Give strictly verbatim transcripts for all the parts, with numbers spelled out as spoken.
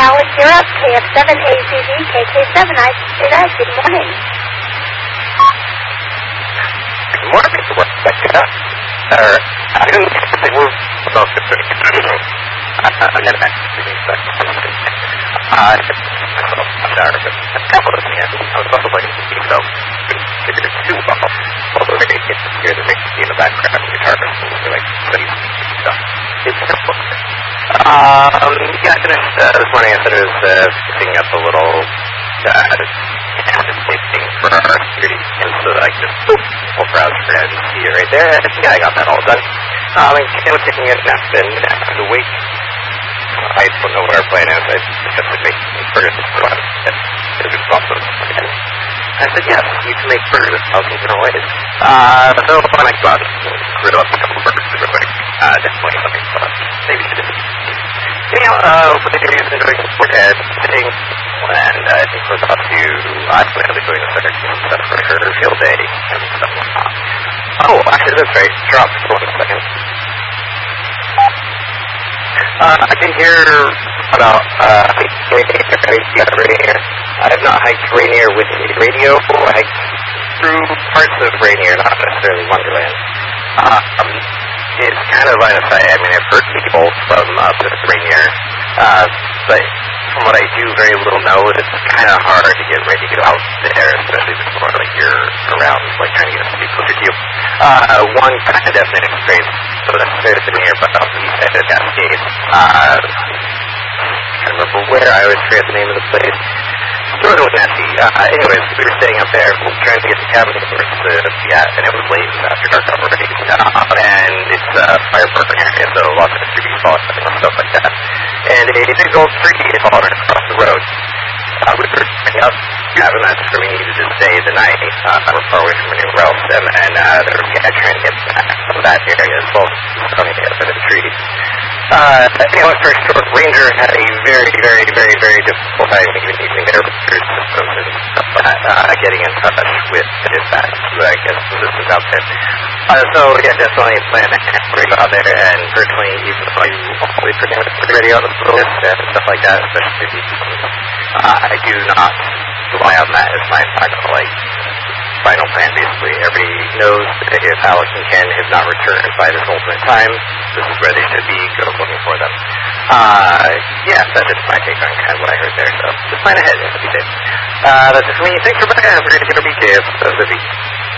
Alex, you're up. K F seven A Z D, K K seven. I say that. Good morning. Good morning. What's up? Uh, I didn't think we're about to finish. I never actually expect something. Uh, I'm sorry, but a couple of me, I was also playing some games, so it is too well. Although they get to hear the Mickey in the background, the guitar, and they're like, study stuff. It's simple. Um, yeah, I finished, uh, this morning I said I was, uh, picking up a little, uh, thing for our security, and so I just, boop, whole browser for it, and see it right there, and yeah, I got that all done. Um, and I was taking a nap, and after the week, I don't know what our plan is. I just to make burgers for a while. It was awesome. And I said, yes, we can make burgers a thousand different ways. Uh, so I might go out and grill up a couple of burgers super quick. Uh, definitely something fun. Maybe you didn't. Anyhow, uh, what I do is enjoying the sport and sitting, and uh, I think we're about to, I plan on doing a second stuff for her field day and stuff like that. Oh, actually, that's right. Drop for one second. Uh, I can hear about, uh, Rainier. I have not hiked Rainier with the radio. I hiked through parts of Rainier, not necessarily Wonderland. Uh, um, it's kind of line of sight. I mean, I've heard people from up at Rainier, uh, but from what I do very little know, it's kind of hard to get ready to go out there, especially before, like, you're around, like, trying to get somebody closer to you. Uh, one kind of definite experience, so that's fair to near, but also the east side of Cascade. Uh, I can't remember where, I always forget the name of the place. Sort of nasty. Uh, anyways, we were staying up there, trying to get the cabin for us to be at, and it was late, after dark already. Uh, and it's a uh, fire burning area, so lots of trees falling and stuff like that. And a big old tree is falling across the road. Uh, we were picking up cabin, that's where we needed to stay the night. Uh, we're far away from anywhere else, and, and uh, they were yeah, trying to get back from that area as well, coming in by the trees. Uh, anyway, first short, Ranger had a very, very, very, very difficult time even using their research systems and stuff like that, uh, getting in touch with dispatch, I guess, the systems out there. Uh, so, yeah, definitely plan to bring out there, and personally, even if I always put the radio on the list and stuff like that, especially if you uh, I do not rely on that as my final, like, final plan, basically. Everybody knows that if Alex and Ken have not returned by this ultimate time, this is where they should be, go looking for them. Uh, yeah, that's just my take on kind of what I heard there, so just plan ahead, it'll be safe. Uh, that's it for me. Thanks for back. We're going to get a B K of the week.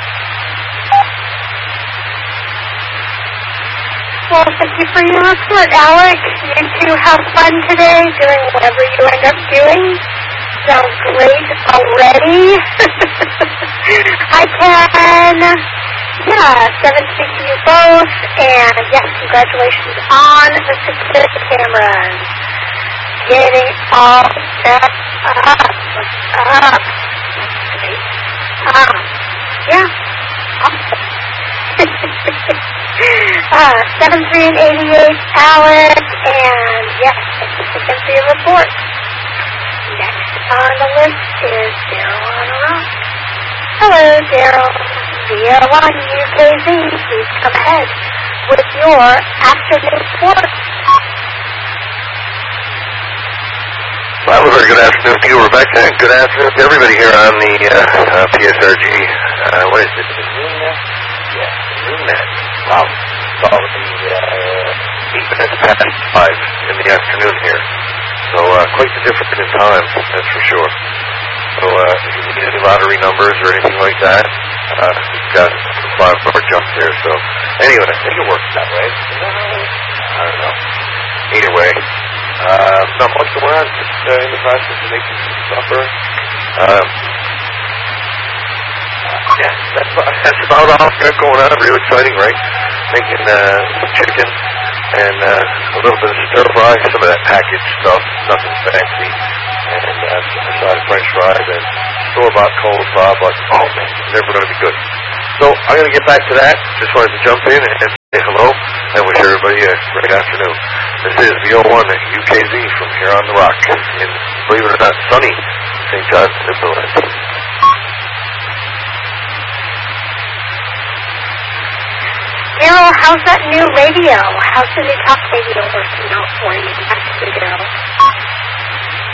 Well, thank you for your report, Alex. You two have fun today doing whatever you end up doing. Sounds great already. Hi, Ken. Yeah, seven to you both. And yes, congratulations on the security cameras. Getting all set up. Up. Great. Um, yeah. Awesome. uh, seven three and eighty-eight, Alex, and yes, thank you again for your report. Next on the list is Daryl on a rock. Hello, Daryl. V L one U K Z, please come ahead with your afternoon report. Well, a very good afternoon to you, Rebecca, and good afternoon to everybody here on the uh, uh, P S R G. Uh, what is it? Yeah, Noonnet. Wow. It's all the uh, eight minutes past five in the afternoon here. So uh, quite the difference in time, that's for sure. So uh, if you need any lottery numbers or anything like that, uh, we've got some five bar jump there. So anyway, I think it works that way. I don't know. Either way, uh, not much going on. Just uh, in the process of making some supper. Um, Yeah, that's, that's about all I've got going on. Real exciting, right? Making uh, some chicken and uh, a little bit of stir fry, some of that packaged stuff, nothing fancy, and uh, some side French fries and store-bought coleslaw, but oh man, it's never going to be good. So I'm going to get back to that. Just wanted to jump in and say hello and wish everybody a great afternoon. This is V O one U K Z from here on the rock in, believe it or not, sunny Saint John's, Newfoundland. Daryl, how's that new radio? How's the new talk radio working out for you? Back to you, Daryl.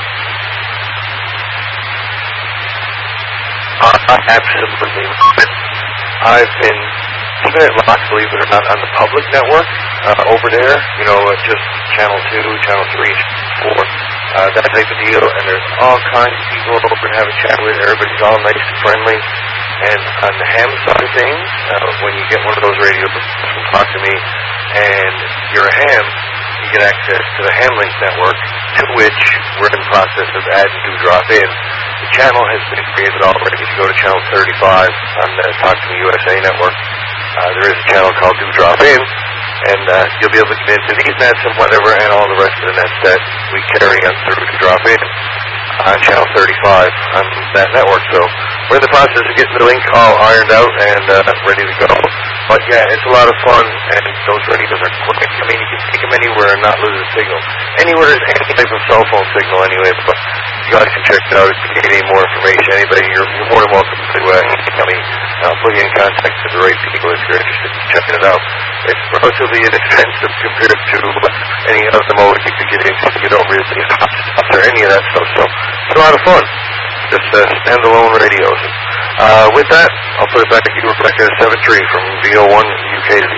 I absolutely love it. I've been keeping it locked, believe it or not, on the public network uh, over there. You know, uh, just Channel two, Channel three, four, uh, that type of deal. And there's all kinds of people over and have a chat with. Everybody's all nice and friendly. And on the ham side of things, uh, when you get one of those radios from Talk to Me, and you're a ham, you get access to the Hamlink network, to which we're in the process of adding Do Drop In. The channel has been created already. If you go to channel thirty-five on the Talk to Me U S A network, uh, there is a channel called Do Drop In, and uh, you'll be able to get into these nets and whatever, and all the rest of the nets that we carry on through to Drop In on channel thirty-five on that network. So we're in the process of getting the link all ironed out and uh, ready to go. But yeah, it's a lot of fun, and those radios are quick. I mean, you can take them anywhere and not lose a signal. Anywhere there's any type of cell phone signal anyway, but you guys can check it out. If you need any more information, anybody, you're, you're more than welcome to uh, tell me. I'll put you in contact with the right people if you're interested in checking it out. It's relatively inexpensive compared to any other mode you could get into. You don't really have to any of that stuff, so it's a lot of fun. Just uh, standalone radios. Uh, with that, I'll put it back to you, Rebecca, seven three from V O one U K Z.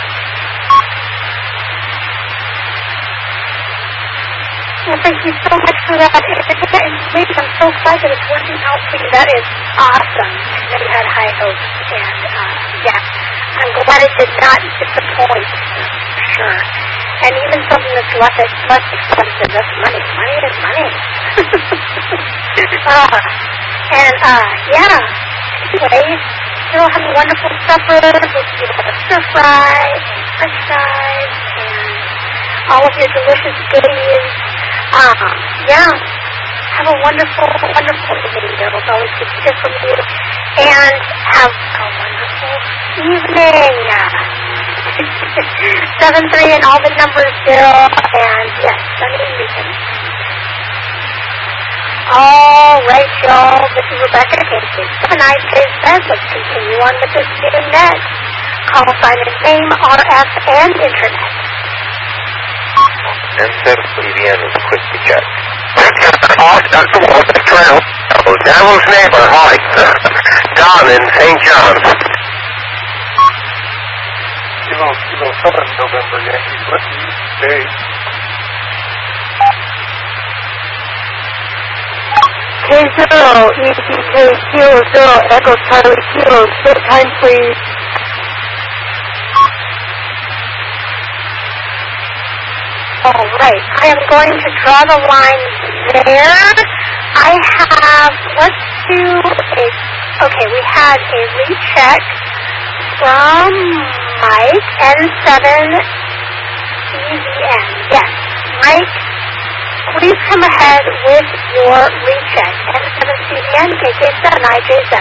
Well, thank you so much for that. I'm so glad that it's working out for you. That is awesome. That you had high hopes. And, uh, yeah, I'm glad it did not disappoint, for sure. And even something that's less, less expensive, that's money. Money is money. uh, and, uh, yeah, anyway, still have a wonderful supper with you know, stir fry and french fries and all of your delicious goodies. Um, yeah, have a wonderful, wonderful evening. It's always good to hear from you. And have a wonderful evening. seven three and all the numbers, Bill. And yes, sunny weekend. All right, y'all. This is Rebecca Casey. And I say that. Let's continue on with this meeting next. Call sign and name, R F, and Internet. And seven C V N is quick to check. Oh, Doctor Walter Trail. Oh, Devil's neighbor, hi. Don in Saint John's. You know, you know, Southern November Yankees, what do you say? K zero, E T K zero zero, Echo Charlie Kilo, sit time please. All right, I am going to draw the line there. I have, let's do a, okay, we had a recheck from Mike, N seven C V N. Yes, Mike, please come ahead with your recheck. N seven C V N, K K seven, I J Z.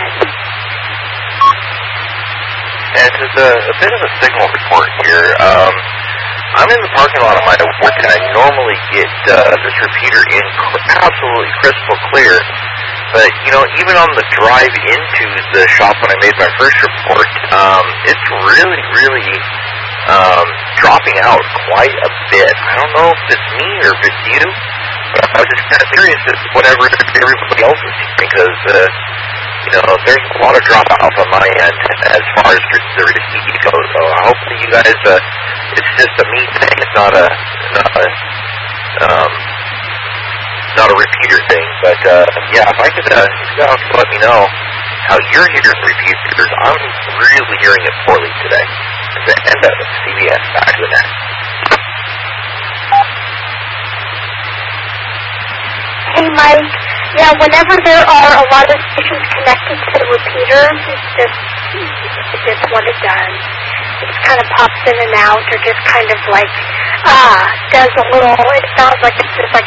And it's a, a bit of a signal report here. Um, I'm in the parking lot of my work, and I normally get uh, this repeater in cr- absolutely crystal clear. But, you know, even on the drive into the shop when I made my first report, um, it's really, really um, dropping out quite a bit. I don't know if it's me or if it's you, but I was just kind of curious if whatever everybody else is seeing, because, uh, you know, there's a lot of drop-off on my end as far as the receipt goes. So hopefully you guys, uh, it's just a me thing. It's not a, not a, um, not a repeater thing. But, uh, yeah, if I could, uh, if you guys could let me know how you're hearing repeaters. I'm really hearing it poorly today. It's the end of the C B S back to the net. Hey, Mike. Yeah, whenever there are a lot of stations connected to the repeater, it's just, it's just what it does. It just kind of pops in and out, or just kind of like, ah, does a little, it sounds like it's just like,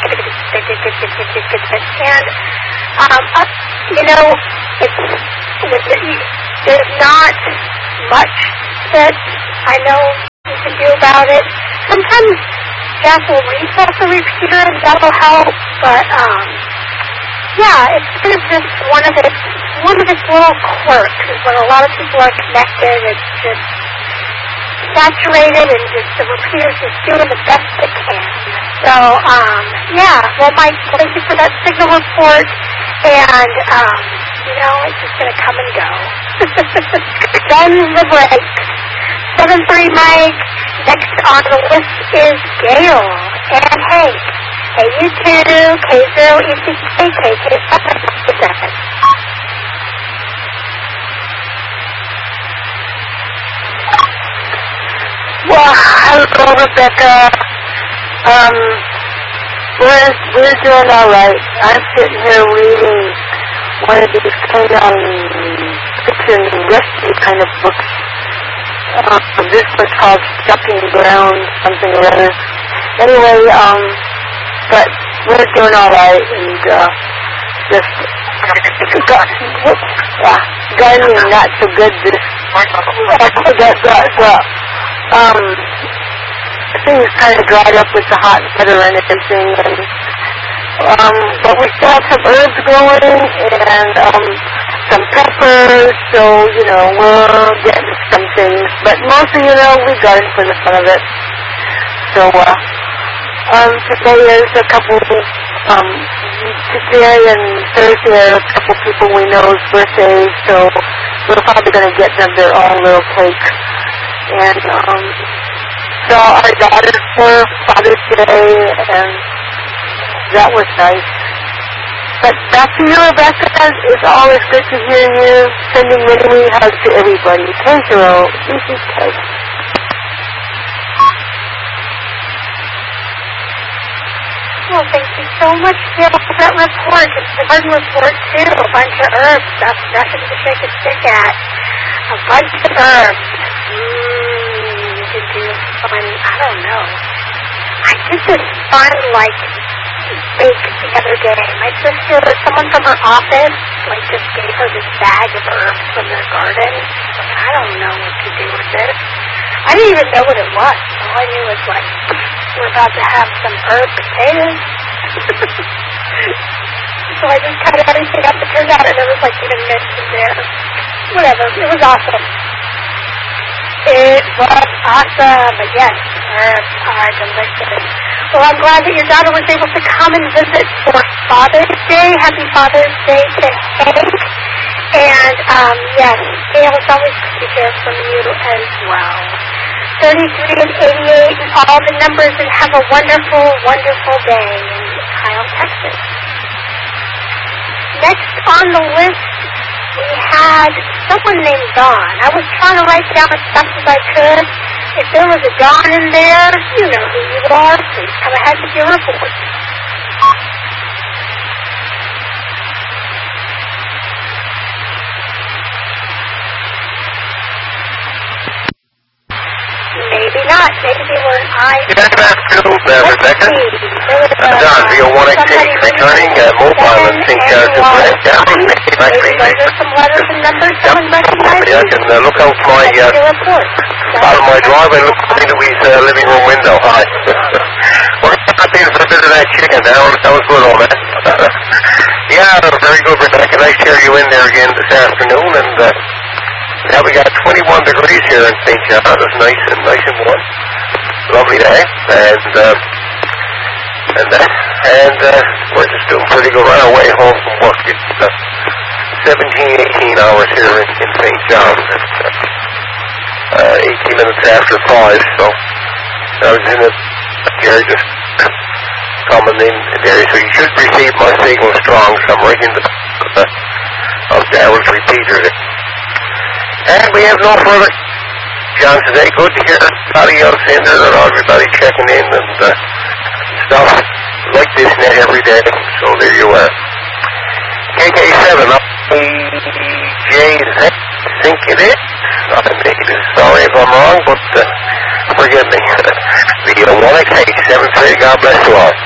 and, um, uh, you know, it's, there's not much that I know you can do about it. Sometimes Jeff will reset the repeater and that'll help, but, um, yeah, it's kind of just one of its, one of its little quirks is when a lot of people are connected, it's just saturated and just the repeater's just doing the best it can. So, um, yeah, well, Mike, thank you for that signal report, and, um, You know, it's just going to come and go. Then the break. seven three Mike. Next on the list is Gail and Hank. K U two, K zero E C K, K K seven. Well, hello, Rebecca. Um, we're, we're doing all right. I'm sitting here reading one of these kind of fiction rescue kind of books. Um, this was called Stumping Ground, something or other. Anyway, um, but we're doing all right, and uh, just got, uh, gardening not so good. This I guess that well, um, things kind of dried up with the hot weather and everything, and um, but we still have some herbs growing and um, some peppers. So you know we're getting some things, but mostly you know we garden for the fun of it. So. Uh, Um, today there's a couple, um, today and Thursday there are a couple people we know's birthdays, so we're probably going to get them their own little cake. And, um, so our daughter for Father's Day, and that was nice. But back to you, Rebecca. It's always good to hear you. Sending many, many hugs to everybody. K zero, E C K. Well, thank you so much, Gail, for that report. It's a garden report, too. A bunch of herbs. That's nothing to shake a stick at. A bunch of herbs. Mmm, you could do fun, I don't know. I did this fun, like, bake the other day. My sister, someone from her office, like, just gave her this bag of herbs from their garden. Like, I don't know what to do with it. I didn't even know what it was. All I knew was, like, we're about to have some herb potatoes. So I just cut everything up. It turned out there was, like, even mint in there. Whatever. It was awesome. It was awesome. But yes, herbs are delicious. Well, I'm glad that your daughter was able to come and visit for Father's Day. Happy Father's Day to Hank. And, um, yes, Gail, it's always good to hear from you as well. thirty-three and eighty-eight and all the numbers, and have a wonderful, wonderful day in Kyle, Texas. Next on the list, we had someone named Dawn. I was trying to write down as fast as I could. If there was a Dawn in there, you know who you are. Please come ahead with your report. Maybe not. Maybe they were an I. Good afternoon, uh, Rebecca. I'm Don, V O one exchange, returning uh, mobile and sync character break. Yeah, nice to meet you. Some letters and numbers, someone recognized Yeah, I can uh, look out my, uh, out of my driveway, look out into Louis' uh, living room window. Hi. We're happy to visit that chicken. That was, that was good, all that. Yeah, very good, Rebecca. Nice to hear you in there again this afternoon, and uh, yeah, we got twenty-one degrees here in Saint John. It's nice and nice and warm. Lovely day. And, uh, and, uh, and, uh, we're just doing pretty good. We're on our way home from work. It's, uh, seventeen, eighteen hours here in, in Saint John. It's, uh, uh, eighteen minutes after five, so I was in it here just coming in there. So you should receive my signal strong, so I'm right in the, uh, of Daryl's repeater there. And we have no further John today. Good to hear everybody else in there and everybody checking in and uh, stuff like this net every day. So there you are. K K seven, J Z, I think it is. Sorry if I'm wrong, but uh, forgive me. The one X H seven three, God bless you all.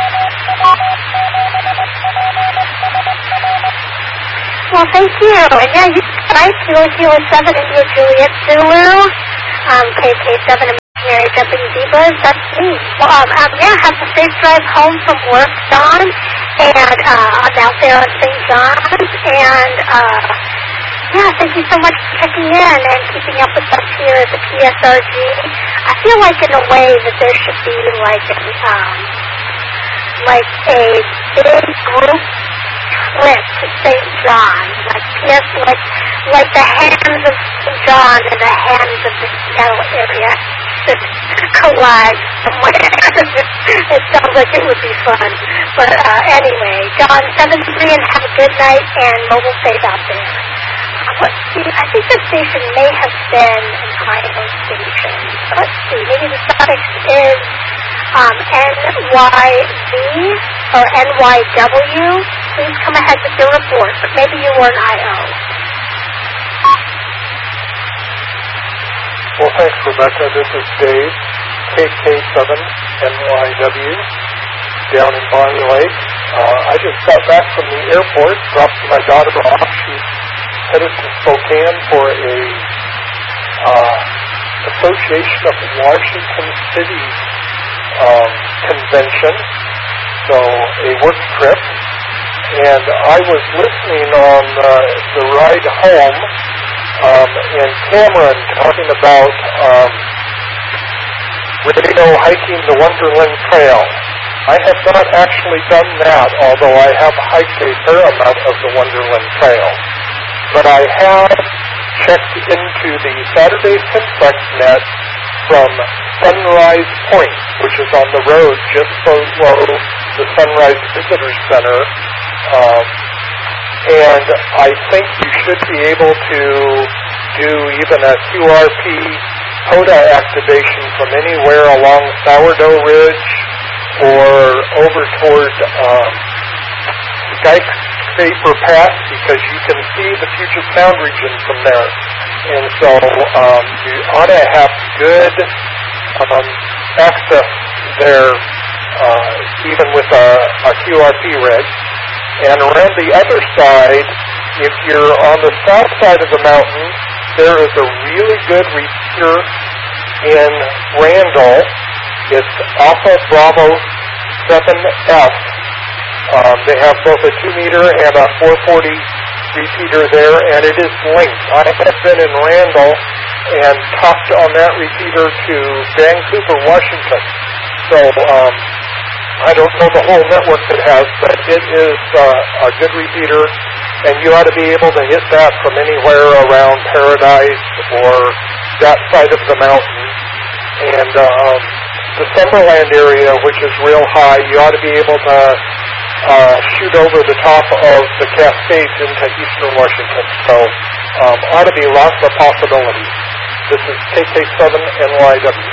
Well, thank you. And yeah, you right, Kilo Kilo seven India Juliet Zulu, um, K K seven Imaginary Jumping Zebras, that's me. Well, um, um, yeah, have a safe drive home from work, Don, and uh, I'm out there on Saint John's, and uh, yeah, thank you so much for checking in and keeping up with us here at the P S R G. I feel like in a way that there should be like a, um, like a big group trip to Saint John's, guess, like like the hands of John and the hands of the Seattle area should collide somewhere. It sounds like it would be fun. But uh, anyway, John, seven three, and have a good night, and mobile safe out there. Let's see, I think the station may have been an I O station. Let's see, maybe the suffix is um, N Y V or N Y W. Please come ahead with your report, but maybe you were an I O. Well, thanks, Rebecca. This is Dave, K K seven N Y W, down in Bonnie Lake. Uh, I just got back from the airport, dropped my daughter off. She's headed to Spokane for a uh, Association of Washington Cities um, convention, so a work trip. And I was listening on uh, the ride home, um, and Cameron talking about um, radio hiking the Wonderland Trail. I have not actually done that, although I have hiked a fair amount of the Wonderland Trail. But I have checked into the Saturday Simplex net from Sunrise Point, which is on the road just below the Sunrise Visitor Center. Um, and I think you should be able to do even a Q R P P O D A activation from anywhere along Sourdough Ridge or over toward um, Skyscraper Pass, because you can see the Puget Sound region from there. And so um, you ought to have good um, access there, uh, even with a, a Q R P rig. And around the other side, if you're on the south side of the mountain, there is a really good repeater in Randall. It's Alpha Bravo seven F. Um, they have both a two meter and a four forty repeater there, and it is linked. I have been in Randall and talked on that repeater to Vancouver, Washington. So um, I don't know the whole network it has, but it is uh, a good repeater, and you ought to be able to hit that from anywhere around Paradise or that side of the mountain. And um, the Summerland area, which is real high, you ought to be able to uh, shoot over the top of the Cascades into eastern Washington. So um, ought to be lots of possibilities. This is K K seven N Y W.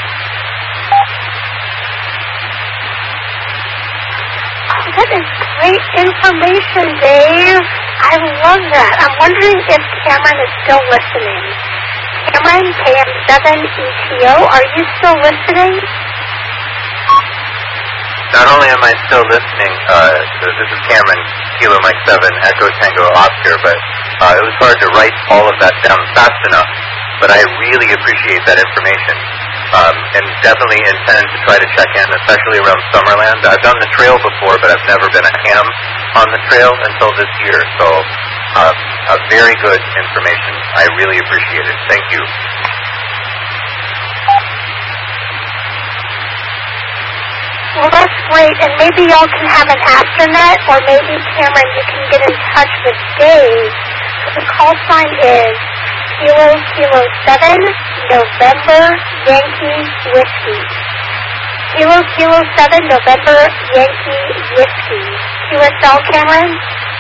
That is great information, Dave. I love that. I'm wondering if Cameron is still listening. Cameron, K M seven E T O, are you still listening? Not only am I still listening, uh, this is Cameron, Kilo Mike seven, Echo Tango Oscar, but uh, it was hard to write all of that down fast enough. But I really appreciate that information. Um, and definitely intend to try to check in, especially around Summerland. I've done the trail before, but I've never been a ham on the trail until this year. So, uh, a very good information. I really appreciate it. Thank you. Well, that's great. And maybe y'all can have an afternet, or maybe, Cameron, you can get in touch with Dave. The call sign is Kilo Kilo seven November Yankee Whiskey. Kilo Kilo seven November Yankee Whiskey. Q S L, Cameron?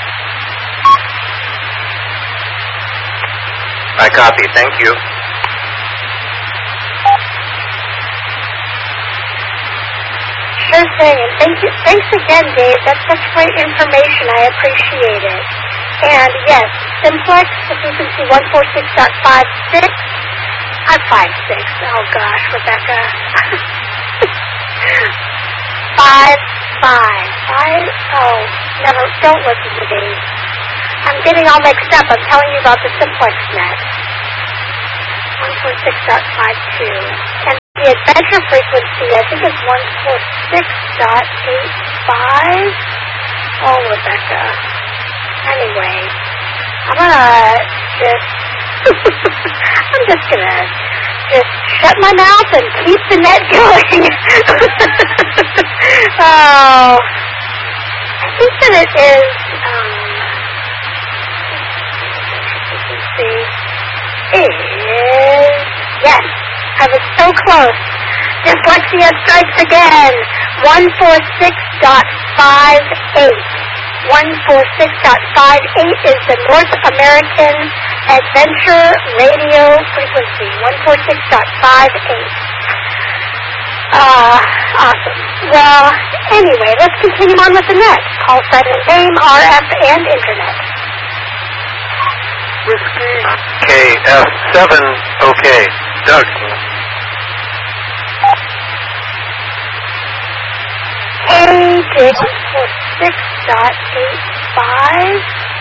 I copy. Thank you. Sure thing. And thank you. Thanks again, Dave. That's such great information. I appreciate it. And yes, Simplex, the frequency one forty-six point five six. I'm five six. Oh gosh, Rebecca. five five. Five. Oh, never. Don't listen to me. I'm getting all mixed up. I'm telling you about the Simplex net. one forty-six point five two. And the adventure frequency, I think, is one forty-six point eight five. Oh, Rebecca. Anyway, I'm gonna just, I'm just gonna just shut my mouth and keep the net going. Oh, I think that it is, um, is, yes, I was so close. Dyslexia strikes again. one forty-six point five eight. one forty-six point five eight is the North American Adventure Radio frequency. one forty-six point five eight. Uh, awesome. Well, anyway, let's continue on with the next. Call sign and name, R F, and Internet. Whiskey. K F seven, okay. Doug. A J six point eight five.